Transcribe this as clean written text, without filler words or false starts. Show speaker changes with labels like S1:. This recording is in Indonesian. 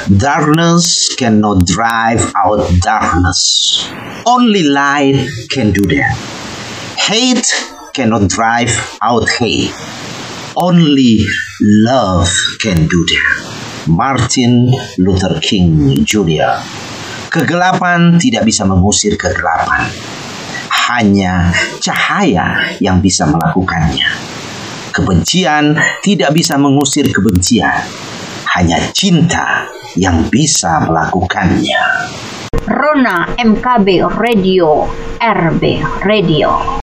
S1: Darkness cannot drive out darkness. Only light can do that. Hate cannot drive out hate. Only love can do that. Martin Luther King Jr. Kegelapan tidak bisa mengusir kegelapan. Hanya cahaya yang bisa melakukannya. Kebencian tidak bisa mengusir kebencian. Hanya cinta yang bisa melakukannya.
S2: Rona MKB Radio, RB Radio.